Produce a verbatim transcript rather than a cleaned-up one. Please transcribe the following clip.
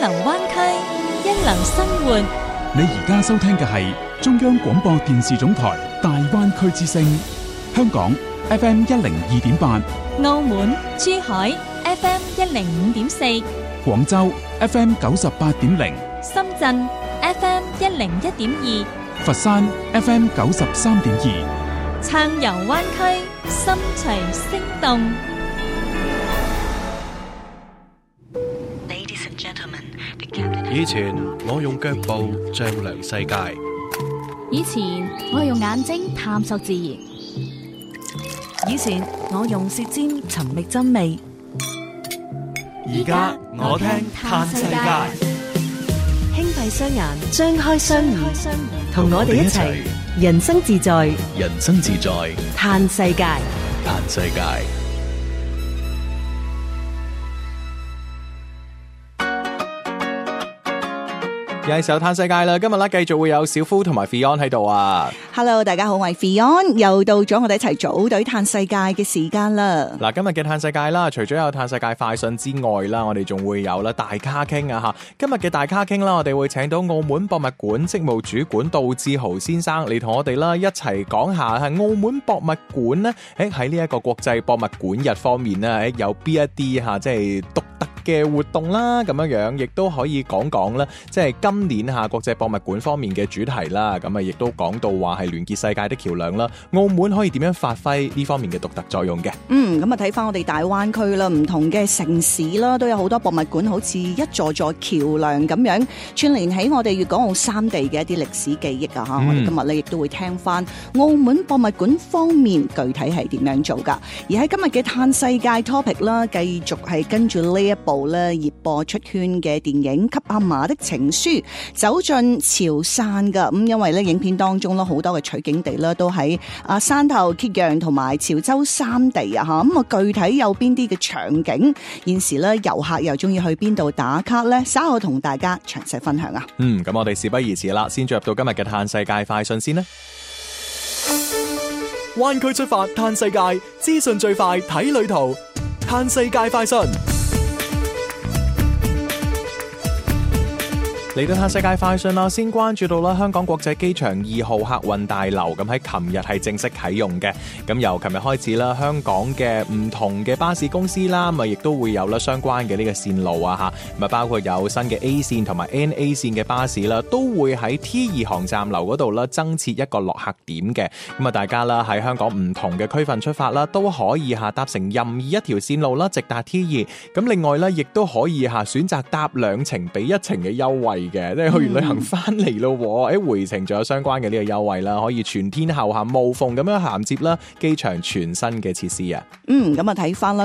能灣區，一能生活。 你而家收聽嘅係中央廣播電視總台大灣區之聲，香港 F M 一零二點八， 澳門、珠海 F M 一零五點四， 廣州 F M 九十八點零， 深圳 F M 一零一點二， 佛山 F M 九十三點二。 暢遊灣區，心隨聲動。 以前我用腳步丈量世界， 以前我用眼睛探索自然， 以前我用舌尖尋覓真味， 而家我聽嘆世界。 輕閉雙眼，張開雙耳，同我哋一齊人生自在， 人生自在， 嘆世界， 嘆世界。又係時候嘆世界啦！今日咧繼續會有小夫同埋 Fion 喺度啊。 Hello， 大家好，我係 Fion，又到咗我哋一齊組隊嘆世界嘅時間啦。 嗱，今日嘅嘆世界啦，除咗有嘆世界快訊之外啦，我哋仲會有啦大咖傾啊吓。今日嘅大咖傾啦，我哋會請到澳門博物館職務主管杜志豪先生嚟同我哋啦一齊講下係澳門博物館咧，誒喺呢一個國際博物館日方面咧，誒有邊一啲吓即係獨特嘅活動啦，咁樣樣亦都可以講講啦，即係今年吓國際博物館方面嘅主題啦，咁啊亦都講到話係聯結世界的橋樑啦，澳門可以點樣發揮呢方面嘅獨特作用嘅？ 嗯，咁啊睇翻我哋大灣區啦，唔同嘅城市啦，都有好多博物館，好似一座座橋樑咁樣串聯起我哋粵港澳三地嘅一啲歷史記憶啊！吓、嗯，我哋今日咧亦都會聽翻澳門博物館方面具體係點樣做噶。而喺今日嘅嘆世界 topic 啦，繼續係跟住呢一部咧熱播出圈嘅電影《給阿嫲的情書》走進潮汕噶，咁因為咧影片當中咧好多嘅取景地咧都喺啊汕頭、揭陽同埋潮州三地啊吓，咁啊具體有邊啲嘅場景，現時咧遊客又中意去邊度打卡咧？稍後同大家詳細分享啊。 嗯，咁我哋事不宜遲啦，先進入到今日嘅嘆世界快訊先啦。灣區出發嘆世界，資訊最快睇旅途，嘆世界快訊。嚟到嘆世界快訊啦，先關注到啦香港國際機場二號客運大樓，咁喺琴日係正式啟用嘅。咁由琴日開始啦，香港嘅唔同嘅巴士公司啦，咁啊亦都會有啦相關嘅呢個線路啊吓，咁啊包括有新嘅 A 線同埋 N A 線嘅巴士啦，都會喺 T 二航站樓嗰度啦增設一個落客點嘅。咁啊大家啦喺香港唔同嘅區份出發啦，都可以吓搭乘任意一條線路啦，直達 T 二。咁另外咧，亦都可以吓選擇搭兩程俾一程嘅優惠。嘅，即係去完旅行翻嚟咯，喺回程仲有相關嘅呢個優惠啦，可以全天候吓無縫咁樣銜接啦機場全新嘅設施啊。 嗯，咁啊睇翻啦。